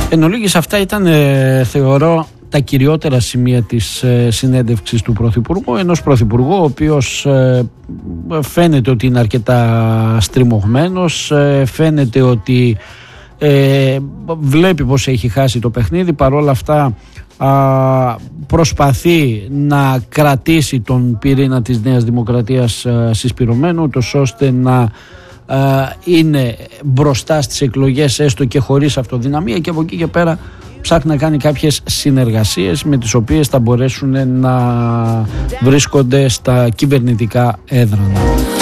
Εν ολίγης αυτά ήταν θεωρώ τα κυριότερα σημεία της συνέντευξης του Πρωθυπουργού, ενός Πρωθυπουργού ο οποίος φαίνεται ότι είναι αρκετά στριμωγμένος, φαίνεται ότι βλέπει πως έχει χάσει το παιχνίδι, παρόλα αυτά προσπαθεί να κρατήσει τον πυρήνα της Νέας Δημοκρατίας συσπυρωμένο, ούτως ώστε να είναι μπροστά στις εκλογές έστω και χωρίς αυτοδυναμία, και από εκεί και πέρα ψάχνει να κάνει κάποιες συνεργασίες με τις οποίες θα μπορέσουν να βρίσκονται στα κυβερνητικά έδρανα.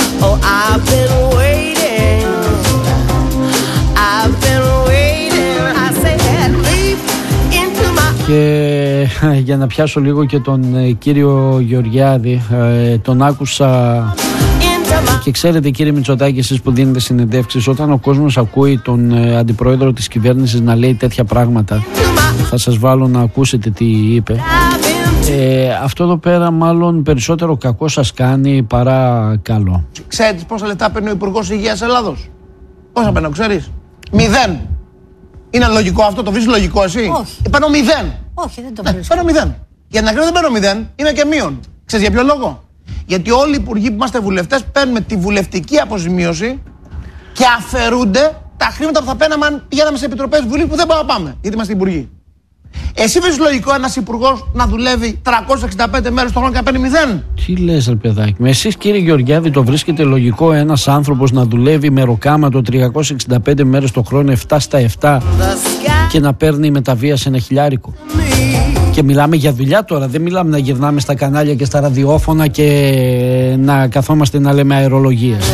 Και για να πιάσω λίγο και τον κύριο Γεωργιάδη, τον άκουσα. Και ξέρετε, κύριε Μητσοτάκη, εσείς που δίνετε συνεντεύξεις, όταν ο κόσμος ακούει τον αντιπρόεδρο της κυβέρνησης να λέει τέτοια πράγματα, θα σας βάλω να ακούσετε τι είπε. Αυτό εδώ πέρα μάλλον περισσότερο κακό σας κάνει παρά καλό. Ξέρετε πόσα λεπτά παίρνει ο Υπουργός Υγείας Ελλάδος? Πόσα παίρνω, ξέρεις? 0. Είναι λογικό αυτό? Το βρίσκεις λογικό εσύ? Όχι. Παίρνω 0. Όχι, δεν το βρίσκω. Παίρνω 0. Για να κρίνω δεν παίρνω 0, είναι και μείον. Ξέρεις για ποιο λόγο? Γιατί όλοι οι υπουργοί που είμαστε βουλευτές παίρνουμε τη βουλευτική αποζημίωση και αφαιρούνται τα χρήματα που θα παίρναμε αν πηγαίναμε σε επιτροπές Βουλή που δεν μπορούμε να πάμε, γιατί είμαστε υπουργοί. Εσύ βρίσκεις λογικό ένας υπουργός να δουλεύει 365 μέρες το χρόνο και να παίρνει 0? Τι λες, ρε παιδάκι μου? Εσείς, κύριε Γεωργιάδη, το βρίσκετε λογικό ένας άνθρωπος να δουλεύει μεροκάματο 365 μέρες το χρόνο, 7 στα 7, και να παίρνει με τα βία σε ένα χιλιάρικο? Και μιλάμε για δουλειά τώρα, δεν μιλάμε να γυρνάμε στα κανάλια και στα ραδιόφωνα και να καθόμαστε να λέμε αερολογίες.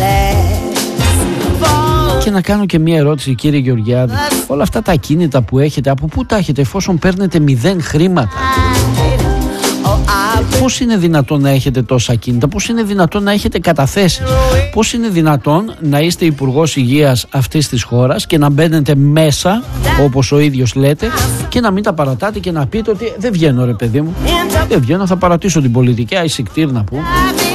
Και να κάνω και μία ερώτηση, κύριε Γεωργιάδη. Όλα αυτά τα ακίνητα που έχετε, από πού τα έχετε, εφόσον παίρνετε 0 χρήματα? Πώς είναι δυνατόν να έχετε τόσα ακίνητα? Πώς είναι δυνατόν να έχετε καταθέσεις? Πώς είναι δυνατόν να είστε υπουργός υγείας αυτής της χώρας και να μπαίνετε μέσα, όπως ο ίδιος λέτε, και να μην τα παρατάτε και να πείτε ότι δεν βγαίνω, ρε παιδί μου, δεν βγαίνω, θα παρατήσω την πολιτική, αϊσικτήρ να πούμε?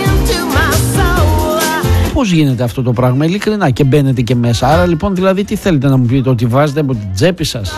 Πώς γίνεται αυτό το πράγμα, ειλικρινά, και μπαίνετε και μέσα? Άρα λοιπόν, δηλαδή, τι θέλετε να μου πείτε, ότι βάζετε από την τσέπη σας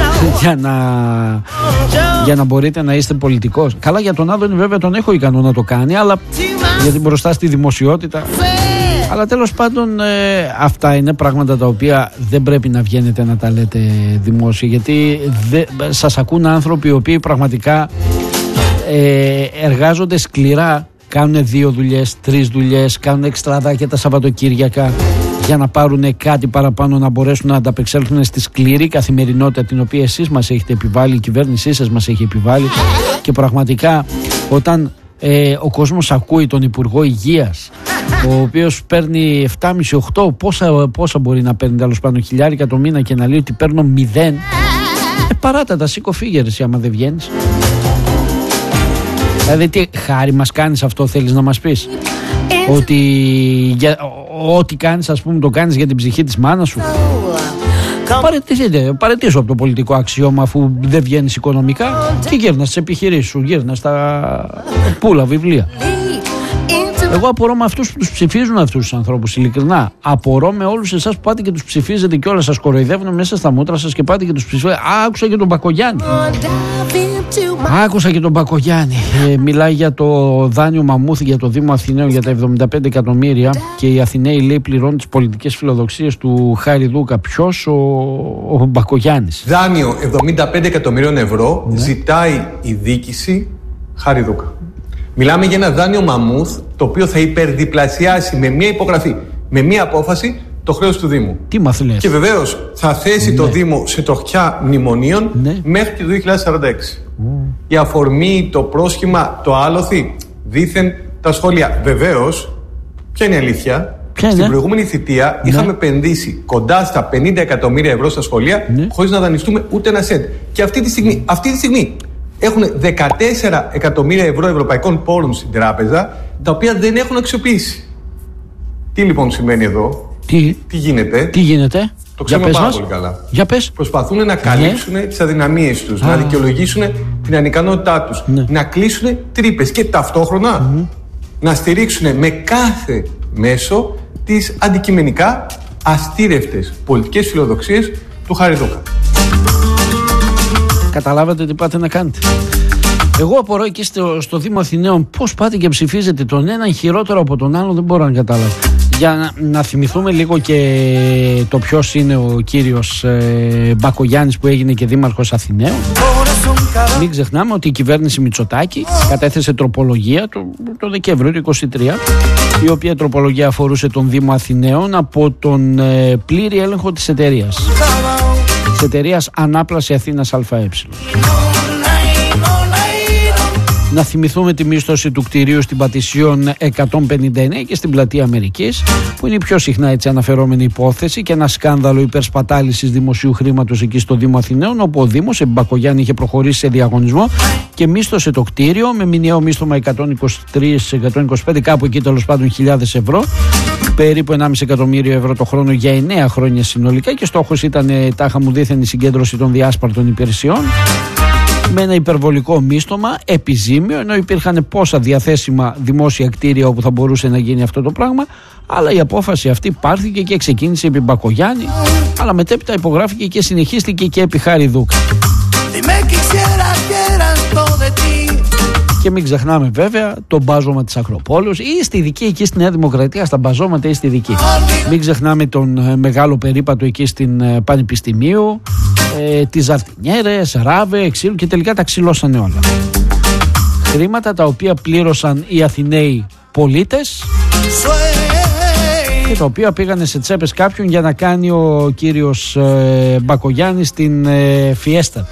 για να μπορείτε να είστε πολιτικός? Καλά, για τον Άδωνη βέβαια τον έχω ικανό να το κάνει, αλλά γιατί μπροστά στη δημοσιότητα. Αλλά τέλος πάντων, αυτά είναι πράγματα τα οποία δεν πρέπει να βγαίνετε να τα λέτε δημόσια, γιατί σας ακούν άνθρωποι οι οποίοι πραγματικά εργάζονται σκληρά. Κάνουν 2 δουλειές, 3 δουλειές, κάνουν εξτραδάκια τα Σαββατοκύριακα για να πάρουν κάτι παραπάνω, να μπορέσουν να ανταπεξέλθουν στη σκληρή καθημερινότητα την οποία εσείς μας έχετε επιβάλει, η κυβέρνησή σας μας έχει επιβάλει. Και πραγματικά όταν ο κόσμος ακούει τον Υπουργό Υγείας, ο οποίος παίρνει 7,5-8, πόσα μπορεί να παίρνει τέλος πάντων, χιλιάρικα το μήνα, και να λέει ότι παίρνω 0, παράτα τα, σήκω φύγε εσύ άμα δεν βγαίνεις. Δηλαδή τι χάρη μας κάνεις αυτό, θέλεις να μας πεις? Ότι ό,τι κάνεις, ας πούμε, το κάνεις για την ψυχή της μάνας σου? Παραιτήσου από το πολιτικό αξίωμα, αφού δεν βγαίνεις οικονομικά, και γύρνα στις επιχειρήσεις σου, γύρνα στα πουλα βιβλία. Εγώ απορώ με αυτούς που τους ψηφίζουν αυτούς τους ανθρώπους, ειλικρινά. Απορώ με όλους εσάς που πάτε και τους ψηφίζετε και όλα σας κοροϊδεύουν μέσα στα μούτρα σας και πάτε και τους ψηφίζετε. Άκουσα και τον Μπακογιάννη. Άκουσα και τον Μπακογιάννη. Μιλάει για το δάνειο Μαμούθ για το Δήμο Αθηναίων για τα 75 εκατομμύρια, και οι Αθηναίοι, λέει, πληρώνουν τις πολιτικές φιλοδοξίες του Χάρη-Δούκα. Ποιος? Ο Μπακογιάννης. Δάνειο 75 εκατομμυρίων ευρώ ζητάει η διοίκηση Χάρη-Δούκα. Μιλάμε για ένα δάνειο Μαμούθ, το οποίο θα υπερδιπλασιάσει με μία υπογραφή, με μία απόφαση, το χρέος του Δήμου. Τι μας λες? Και βεβαίως θα θέσει το Δήμο σε τροχιά μνημονίων μέχρι το 2046. Η αφορμή, το πρόσχημα, το άλοθη, δήθεν τα σχόλια. Βεβαίως, ποια είναι η αλήθεια? Στην προηγούμενη θητεία είχαμε επενδύσει κοντά στα 50 εκατομμύρια ευρώ στα σχολεία, χωρίς να δανειστούμε ούτε ένα σέντ. Και αυτή τη στιγμή έχουν 14 εκατομμύρια ευρώ ευρωπαϊκών πόρων στην τράπεζα, τα οποία δεν έχουν αξιοποιήσει. Τι λοιπόν σημαίνει εδώ? Τι γίνεται? Το ξέρουμε πάρα πολύ καλά. Για πες. Προσπαθούν να καλύψουν τις αδυναμίες τους, να δικαιολογήσουν την ανικανότητά τους, να κλείσουν τρύπες και ταυτόχρονα να στηρίξουν με κάθε μέσο τις αντικειμενικά αστήρευτες πολιτικές φιλοδοξίες του Χάρη-Δούκα. Καταλάβατε τι πάτε να κάνετε. Εγώ απορώ εκεί στο Δήμο Αθηναίων πώς πάτε και ψηφίζετε τον έναν χειρότερο από τον άλλο, δεν μπορώ να καταλάβω. Για να θυμηθούμε λίγο και το ποιος είναι ο κύριος Μπακογιάννης που έγινε και δήμαρχος Αθηναίων. Μην ξεχνάμε ότι η κυβέρνηση Μητσοτάκη κατέθεσε τροπολογία το Δεκέμβριο του 2023, η οποία τροπολογία αφορούσε τον Δήμο Αθηναίων από τον πλήρη έλεγχο της εταιρείας. Της εταιρείας Ανάπλαση Αθήνας ΑΕ. Να θυμηθούμε τη μίσθωση του κτηρίου στην Πατησίων 159 και στην Πλατεία Αμερικής, που είναι η πιο συχνά έτσι αναφερόμενη υπόθεση, και ένα σκάνδαλο υπερσπατάλησης δημοσίου χρήματος εκεί στο Δήμο Αθηναίων, όπου ο Δήμος επί Μπακογιάννη είχε προχωρήσει σε διαγωνισμό και μίσθωσε το κτίριο με μηνιαίο μίσθωμα 123-125 κάπου εκεί τέλος πάντων χιλιάδες ευρώ, περίπου 1,5 εκατομμύριο ευρώ το χρόνο για 9 χρόνια συνολικά, και στόχος ήταν τάχα μου δήθεν η συγκέντρωση των διάσπαρτων υπηρεσιών με ένα υπερβολικό μίσθωμα επιζήμιο, ενώ υπήρχαν πόσα διαθέσιμα δημόσια κτίρια όπου θα μπορούσε να γίνει αυτό το πράγμα, αλλά η απόφαση αυτή πάρθηκε και ξεκίνησε επί Μπακογιάννη, αλλά μετέπειτα υπογράφηκε και συνεχίστηκε και επί Χάρη Δούκα. Και μην ξεχνάμε βέβαια το μπάζωμα της Ακροπόλεως ή στη δική εκεί στη Νέα Δημοκρατία, στα μπαζώματα ή στη δική. Μην ξεχνάμε τον μεγάλο περίπατο εκεί στην Πανεπιστημίου, τις ζαρτινιέρες, ράβε, ξύλου, και τελικά τα ξυλώσανε όλα. Χρήματα τα οποία πλήρωσαν οι Αθηναίοι πολίτες και τα οποία πήγανε σε τσέπες κάποιον για να κάνει ο κύριος Μπακογιάννης την φιέστα.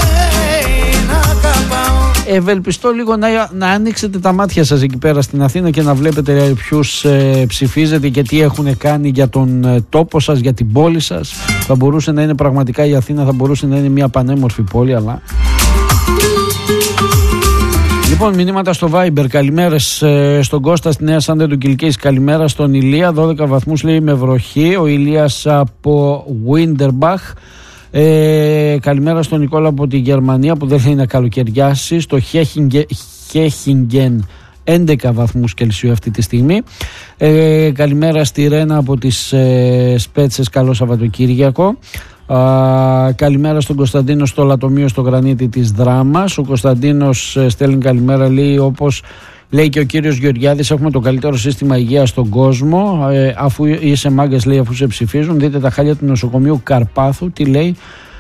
Ευελπιστώ λίγο να ανοίξετε τα μάτια σας εκεί πέρα στην Αθήνα και να βλέπετε ποιους ψηφίζετε και τι έχουν κάνει για τον τόπο σας, για την πόλη σας. Θα μπορούσε να είναι πραγματικά η Αθήνα, θα μπορούσε να είναι μια πανέμορφη πόλη, αλλά... Λοιπόν, μηνύματα στο Viber. Καλημέρες στον Κώστα στη Νέα Σάντα του Κιλκής. Καλημέρα στον Ηλία. 12 βαθμούς λέει με βροχή. Ο Ηλίας από Winterbach. Καλημέρα στον Νικόλα από τη Γερμανία που δεν θέλει να καλοκαιριάσει. Στο Χέχιγγεν 11 βαθμούς Κελσίου αυτή τη στιγμή. Καλημέρα στη Ρένα από τις Σπέτσες. Καλό Σαββατοκύριακο. Καλημέρα στον Κωνσταντίνο στο Λατομείο στο Γρανίτη της Δράμας. Ο Κωνσταντίνος στέλνει καλημέρα, λέει, όπως λέει και ο κύριος Γεωργιάδης, έχουμε το καλύτερο σύστημα υγείας στον κόσμο. Αφού είσαι μάγκας, λέει, αφού σε ψηφίζουν, δείτε τα χάλια του νοσοκομείου Καρπάθου. Τι λέει?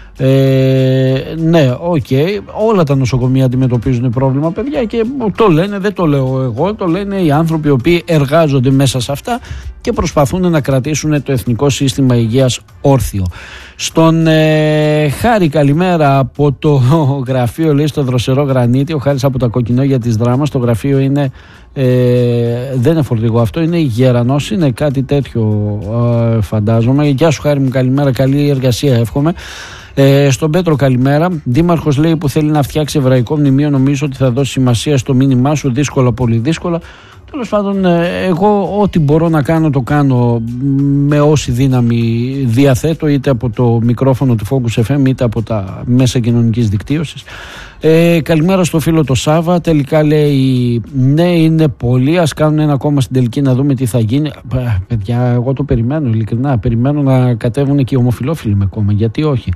Ναι, όλα τα νοσοκομεία αντιμετωπίζουν πρόβλημα, παιδιά, και το λένε, δεν το λέω εγώ, το λένε οι άνθρωποι οι οποίοι εργάζονται μέσα σε αυτά και προσπαθούν να κρατήσουν το εθνικό σύστημα υγείας όρθιο. Στον Χάρη καλημέρα από το γραφείο, λέει, στο Δροσερό Γρανίτη. Ο Χάρης από τα Κοκκινόγια της Δράμας. Το γραφείο είναι δεν είναι φορτηγό αυτό, είναι γερανός, είναι κάτι τέτοιο φαντάζομαι. Γεια σου Χάρη μου, καλημέρα, καλή εργασία εύχομαι. Στον Πέτρο καλημέρα. Δήμαρχος, λέει, που θέλει να φτιάξει εβραϊκό μνημείο, νομίζω ότι θα δώσει σημασία στο μήνυμά σου. Δύσκολα, πολύ δύσκολα. Τέλος πάντων, εγώ ό,τι μπορώ να κάνω το κάνω με όση δύναμη διαθέτω, είτε από το μικρόφωνο του Focus FM είτε από τα μέσα κοινωνικής δικτύωσης. Καλημέρα στο φίλο το Σάβα. Τελικά λέει ναι, είναι πολλοί. Ας κάνουν ένα κόμμα στην τελική να δούμε τι θα γίνει. Παιδιά, εγώ το περιμένω ειλικρινά. Περιμένω να κατέβουν και οι ομοφυλόφιλοι με κόμμα. Γιατί όχι?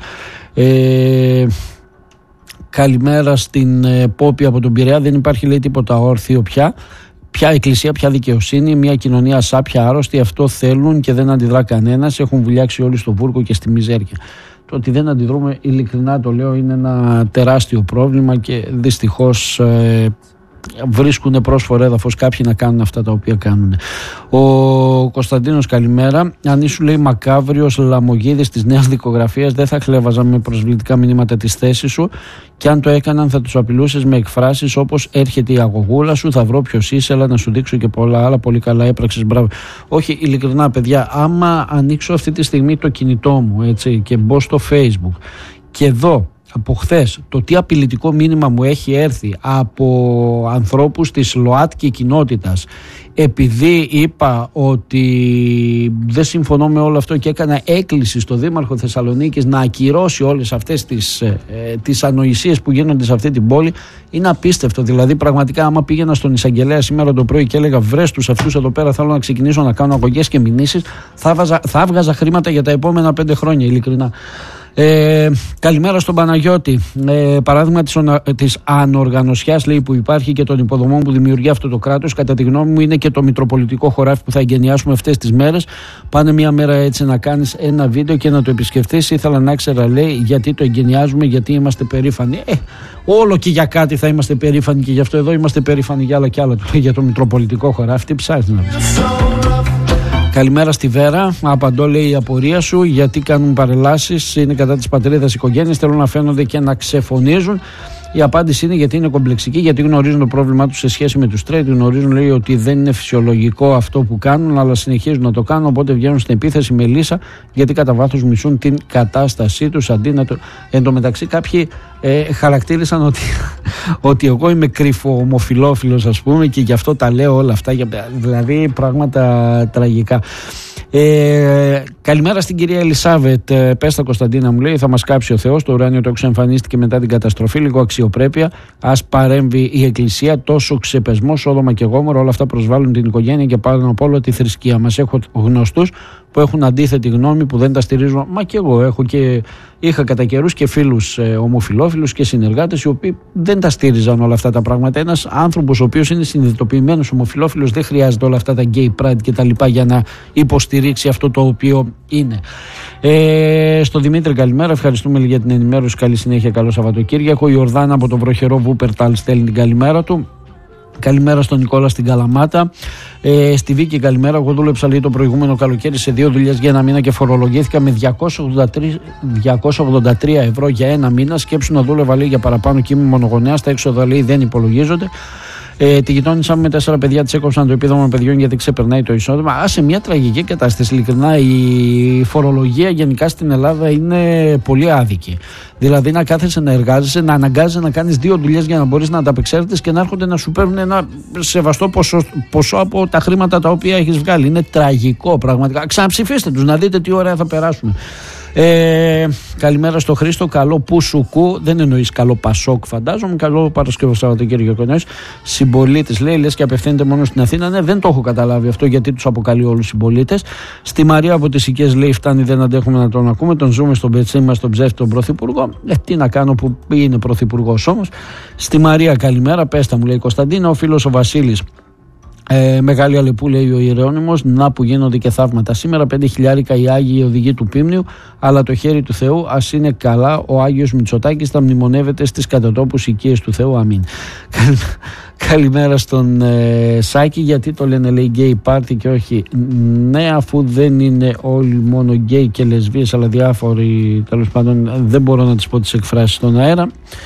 Καλημέρα στην Πόπη από τον Πειραιά. Δεν υπάρχει, λέει, τίποτα όρθιο πια. Ποια εκκλησία, ποια δικαιοσύνη, μια κοινωνία σάπια άρρωστη, αυτό θέλουν και δεν αντιδρά κανένας. Έχουν βουλιάξει όλοι στο βούρκο και στη μιζέρια. Το ότι δεν αντιδρούμε, ειλικρινά το λέω, είναι ένα τεράστιο πρόβλημα και δυστυχώς βρίσκουν πρόσφορο έδαφος κάποιοι να κάνουν αυτά τα οποία κάνουν. Ο Κωνσταντίνος καλημέρα. Αν ήσουν, λέει, μακάβριος λαμογίδης της νέας δικογραφίας, δεν θα χλέβαζα με προσβλητικά μηνύματα τις θέσεις σου, και αν το έκαναν θα τους απειλούσες με εκφράσεις όπως έρχεται η αγωγούλα σου, θα βρω ποιος είσαι, αλλά να σου δείξω και πολλά άλλα. Πολύ καλά έπραξες, μπράβο. Όχι, ειλικρινά παιδιά, άμα ανοίξω αυτή τη στιγμή το κινητό μου, έτσι, και μπω στο Facebook και δω από χθες το τι απειλητικό μήνυμα μου έχει έρθει από ανθρώπους της ΛΟΑΤΚΙ κοινότητας, επειδή είπα ότι δεν συμφωνώ με όλο αυτό και έκανα έκκληση στο Δήμαρχο Θεσσαλονίκης να ακυρώσει όλες αυτές τις ανοησίες που γίνονται σε αυτή την πόλη, είναι απίστευτο. Δηλαδή πραγματικά άμα πήγαινα στον εισαγγελέα σήμερα το πρωί και έλεγα βρες τους αυτούς εδώ πέρα, θέλω να ξεκινήσω να κάνω αγωγές και μηνύσεις, θα έβγαζα χρήματα για τα επόμενα 5 χρόνια, ειλικρινά. Καλημέρα στον Παναγιώτη. Παράδειγμα της ανοργανωσιάς, λέει, που υπάρχει και των υποδομών που δημιουργεί αυτό το κράτος, κατά τη γνώμη μου, είναι και το μητροπολιτικό χωράφι που θα εγκαινιάσουμε αυτές τις μέρες. Πάνε μια μέρα έτσι να κάνεις ένα βίντεο και να το επισκεφτείς. Ήθελα να ξέρα, λέει, γιατί το εγκαινιάζουμε, γιατί είμαστε περήφανοι. Όλο και για κάτι θα είμαστε περήφανοι, και γι' αυτό εδώ είμαστε περήφανοι για άλλα και άλλα. Για το μητροπολιτικό χωράφι, τι ψάχνεις να πεις? Καλημέρα στη Βέρα. Απαντώ, λέει, η απορία σου γιατί κάνουν παρελάσεις. Είναι κατά της πατρίδας οικογένειας. Θέλουν να φαίνονται και να ξεφωνίζουν. Η απάντηση είναι γιατί είναι κομπλεξική, γιατί γνωρίζουν το πρόβλημά τους σε σχέση με τους straight. Γνωρίζουν, λέει, ότι δεν είναι φυσιολογικό αυτό που κάνουν, αλλά συνεχίζουν να το κάνουν. Οπότε βγαίνουν στην επίθεση με λύσα, γιατί κατά βάθος μισούν την κατάστασή τους. Αντί να το. Εν τω μεταξύ, κάποιοι χαρακτήρισαν ότι εγώ είμαι κρυφο ομοφυλόφιλος, ας πούμε, και γι' αυτό τα λέω όλα αυτά. Δηλαδή, πράγματα τραγικά. Καλημέρα στην κυρία Ελισάβετ. Πέστα Κωνσταντίνα, μου λέει, θα μας κάψει ο Θεός. Το ουράνιο τόξο εμφανίστηκε μετά την καταστροφή. Λίγο αξιοπρέπεια. Ας παρέμβει η Εκκλησία. Τόσο ξεπεσμό, Σόδομα και Γόμορα. Όλα αυτά προσβάλλουν την οικογένεια και πάνω απ' όλο τη θρησκεία μας. Έχω γνωστούς που έχουν αντίθετη γνώμη, που δεν τα στηρίζουν. Μα και εγώ είχα κατά καιρούς και φίλους ομοφυλόφιλους και συνεργάτες οι οποίοι δεν τα στήριζαν όλα αυτά τα πράγματα. Ένας άνθρωπος ο οποίος είναι συνειδητοποιημένος ομοφυλόφιλος δεν χρειάζεται όλα αυτά τα gay pride και τα λοιπά για να υποστηρίξει αυτό το οποίο είναι. Στο Δημήτρη, καλημέρα. Ευχαριστούμε για την ενημέρωση. Καλή συνέχεια, καλό Σαββατοκύριακο. Η Ορδάνα από το βροχερό Βούπερταλ στέλνει την καλημέρα του. Καλημέρα στον Νικόλα στην Καλαμάτα. Στη Βίκη, καλημέρα. Εγώ δούλεψα, λέει, το προηγούμενο καλοκαίρι σε 2 δουλειές για ένα μήνα και φορολογήθηκα με 283 ευρώ για ένα μήνα. Σκέψου να δούλευα, λέει, για παραπάνω και είμαι μονογονέας. Τα έξοδα, λέει, δεν υπολογίζονται. Τη γειτόνισσα μου με 4 παιδιά, της έκοψαν το επίδομα παιδιών γιατί ξεπερνάει το εισόδημα. Σε μια τραγική κατάσταση, ειλικρινά. Η φορολογία γενικά στην Ελλάδα είναι πολύ άδικη. Δηλαδή, να κάθεσαι να εργάζεσαι, να αναγκάζεσαι να κάνεις 2 δουλειές για να μπορείς να ανταπεξέλθεις και να έρχονται να σου παίρνουν ένα σεβαστό ποσό από τα χρήματα τα οποία έχεις βγάλει. Είναι τραγικό, πραγματικά. Ξαναψηφίστε τους, να δείτε τι ωραία θα περάσουμε. Καλημέρα στο Χρήστο. Καλό Πουσουκού. Δεν εννοείς καλό Πασόκ, φαντάζομαι. Καλό Παρασκευό Σαββατοκύριακο εννοείς. Συμπολίτες, λέει, λες και απευθύνεται μόνο στην Αθήνα. Ναι, δεν το έχω καταλάβει αυτό, γιατί τους αποκαλεί όλους συμπολίτες. Στη Μαρία από τις Οικίες, λέει, φτάνει, δεν αντέχουμε να τον ακούμε. Τον ζούμε στον πετσί μας, τον ψεύτη, τον πρωθυπουργό. Τι να κάνω που είναι πρωθυπουργός όμως. Στη Μαρία, καλημέρα. Πέστα, μου λέει Κωνσταντίνα. Ο φίλος ο Βασίλης. Μεγάλη Αλεπού, λέει ο Ιερώνυμος, να που γίνονται και θαύματα. Σήμερα 5.000 οι Άγιοι οδηγοί του Πίμνιου, αλλά το χέρι του Θεού ας είναι καλά. Ο Άγιος Μητσοτάκης θα μνημονεύεται στις κατατόπους οικίες του Θεού. Αμήν. Καλημέρα στον Σάκη. Γιατί το λένε, λέει, γκέι πάρτι και όχι? Ναι, αφού δεν είναι όλοι μόνο γκέι και λεσβίες, αλλά διάφοροι, τέλος πάντων, δεν μπορώ να τις πω τις εκφράσεις στον αέρα.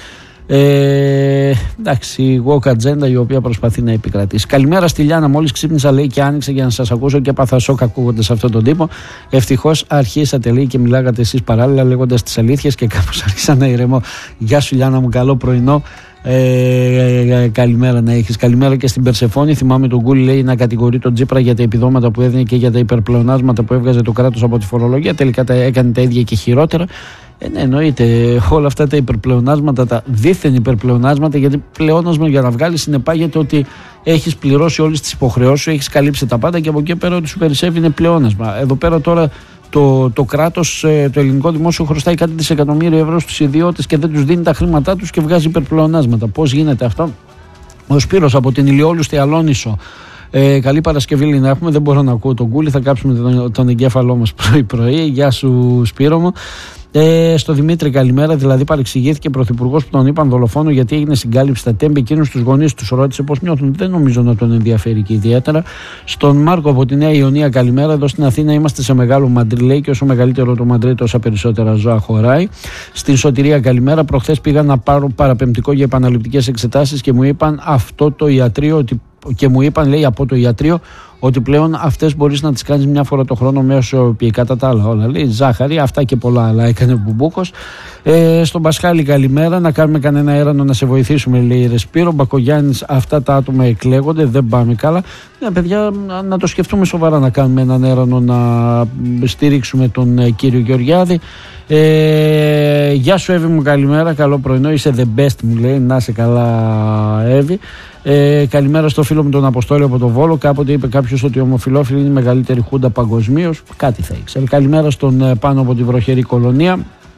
Εντάξει, η woke agenda η οποία προσπαθεί να επικρατήσει. Καλημέρα στη Λιάνα. Μόλις ξύπνησα, λέει, και άνοιξε για να σας ακούσω και έπαθα σοκ ακούγοντας αυτόν τον τύπο. Ευτυχώς αρχίσατε, λέει, και μιλάγατε εσείς παράλληλα λέγοντας τις αλήθειες και κάπως άρχισα να ηρεμώ. Γεια σου, Λιάνα μου, καλό πρωινό. Καλημέρα να έχεις. Καλημέρα και στην Περσεφόνη. Θυμάμαι τον Γκούλη, λέει, να κατηγορεί τον Τσίπρα για τα επιδόματα που έδινε και για τα υπερπλεονάσματα που έβγαζε το κράτος από τη φορολογία. Τελικά τα έκανε τα ίδια και χειρότερα. Ναι, εννοείται. Όλα αυτά τα υπερπλεονάσματα, τα δίθεν υπερπλεονάσματα, γιατί πλεόνασμα για να βγάλει συνεπάγεται ότι έχεις πληρώσει όλες τις υποχρεώσεις σου, έχεις καλύψει τα πάντα και από εκεί πέρα ότι σου περισσεύει είναι πλεόνασμα. Εδώ πέρα τώρα το κράτος, το ελληνικό δημόσιο χρωστάει κάτι δισεκατομμύρια ευρώ στους ιδιώτες και δεν τους δίνει τα χρήματά τους και βγάζει υπερπλεονάσματα. Πώς γίνεται αυτό? Ο Σπύρος από την Ηλιόλουστη Αλόνισο. Καλή Παρασκευή να έχουμε. Δεν μπορώ να ακούω τον Κούλι. Θα κάψουμε τον εγκέφαλό μας πρωί-πρωί. Γεια σου, Σπύρο μου. Στο Δημήτρη, καλημέρα. Δηλαδή, παρεξηγήθηκε πρωθυπουργός που τον είπαν δολοφόνο γιατί έγινε συγκάλυψη στα τέμπη. Εκείνους τους γονείς τους ρώτησε πώς νιώθουν. Δεν νομίζω να τον ενδιαφέρει και ιδιαίτερα. Στον Μάρκο από τη Νέα Ιωνία, καλημέρα. Εδώ στην Αθήνα είμαστε σε μεγάλο μαντρί, λέει, και όσο μεγαλύτερο το μαντρί, τόσα περισσότερα ζώα χωράει. Στην Σωτηρία, καλημέρα. Προχθές πήγα να πάρω παραπεμπτικό για επαναληπτικές εξετάσεις και μου είπαν αυτό το ιατρείο και μου είπαν, λέει, από το ιατρείο ότι πλέον αυτές μπορείς να τις κάνεις μια φορά το χρόνο μέσω ποιοι κατά τα άλλα όλα. Λέει ζάχαρη, αυτά και πολλά άλλα έκανε ο Μπουμπούκος. Στον Πασχάλη, καλημέρα. Να κάνουμε κανένα έρανο να σε βοηθήσουμε, λέει Ρεσπύρο. Μπακογιάννης, αυτά τα άτομα εκλέγονται, δεν πάμε καλά. Ναι, παιδιά, να το σκεφτούμε σοβαρά να κάνουμε έναν έρανο να στηρίξουμε τον κύριο Γεωργιάδη. Γεια σου, Εύη μου, καλημέρα. Καλό πρωινό, είσαι the best, μου λέει. Να είσαι καλά, Εύη. Καλημέρα στο φίλο μου τον Αποστόλη από το Βόλο. Κάποτε είπε κάποιος ότι οι ομοφυλόφιλοι είναι η μεγαλύτερη χούντα παγκοσμίως. Κάτι θα ήξερε. Καλημέρα στον Πάνο από τη βροχερή Κολονία.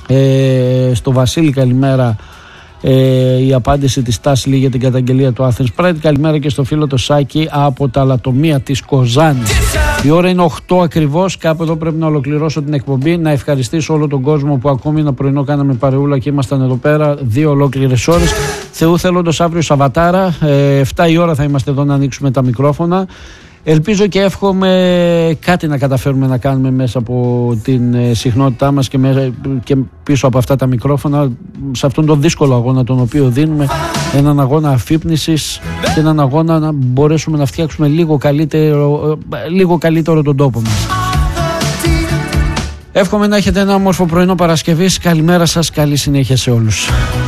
Στο Βασίλη καλημέρα. Η απάντηση της Τάσλη για την καταγγελία του Athens Pride. Καλημέρα και στο φίλο το Σάκη από τα Λατομεία της Κοζάνη. Η ώρα είναι 8 ακριβώς. Κάπου εδώ πρέπει να ολοκληρώσω την εκπομπή. Να ευχαριστήσω όλο τον κόσμο που ακόμη ένα πρωινό κάναμε παρεούλα και ήμασταν εδώ πέρα 2 ολόκληρες ώρες. Θεού θέλοντος αύριο Σαββατάρα 7 η ώρα θα είμαστε εδώ να ανοίξουμε τα μικρόφωνα. Ελπίζω και εύχομαι κάτι να καταφέρουμε να κάνουμε μέσα από την συχνότητά μας και πίσω από αυτά τα μικρόφωνα σε αυτόν τον δύσκολο αγώνα τον οποίο δίνουμε, έναν αγώνα αφύπνισης και έναν αγώνα να μπορέσουμε να φτιάξουμε λίγο καλύτερο τον τόπο μας. Εύχομαι να έχετε ένα όμορφο πρωινό Παρασκευής. Καλημέρα σας, καλή συνέχεια σε όλους.